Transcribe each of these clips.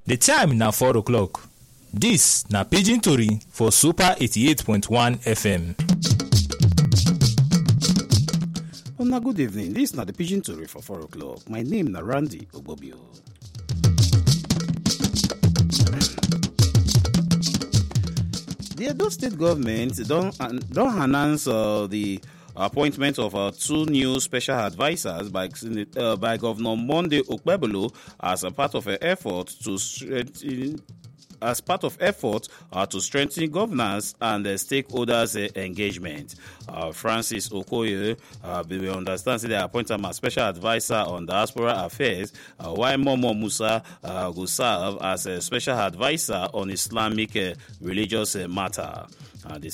The time na 4 o'clock. This na Pidgin Tori for Super 88.1 FM. Una good evening. This na the Pidgin Tori for 4 o'clock. My name na Randy Ogbobio. The Edo State government don announce the appointment of 2 new special advisors by Governor Monday Okpebholo as a part of an effort to strengthen governance and stakeholders' engagement. Francis Okoye, we understand they appoint him as special advisor on diaspora affairs, while Momo Musa will serve as a special advisor on Islamic religious matter. The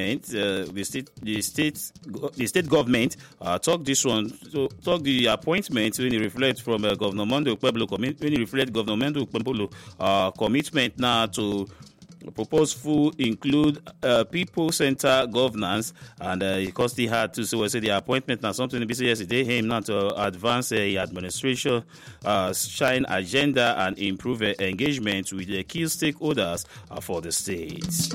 state government talk the appointment when it reflect from Governor Monday Okpebholo commitment now to proposal include people-centered governance, and because they had to say the appointment now something to be said yesterday him now to advance administration shine agenda and improve engagement with the key stakeholders for the state.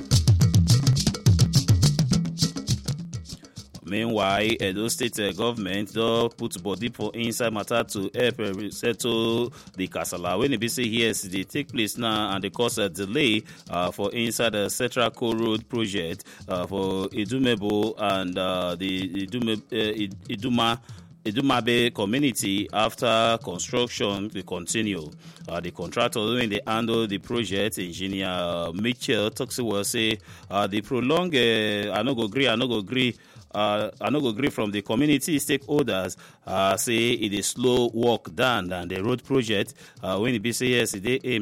Meanwhile, Edo State government don put body for inside matter to help settle the kasala. When it be say yes, they take place now and they cause a delay for inside the Central Core Road project for Idumebo and the Idumabe community after construction will continue. The contractor when they handle the project, engineer Mitchell Toxi will say the prolong I no go agree from the community stakeholders say it is slow work done and the road project when it be say yes they aim